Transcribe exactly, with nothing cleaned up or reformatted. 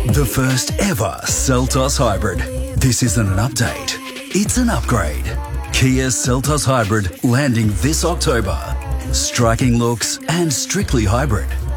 The first ever Seltos Hybrid. This isn't an update, it's an upgrade. Kia Seltos Hybrid landing this October. Striking looks and strictly hybrid.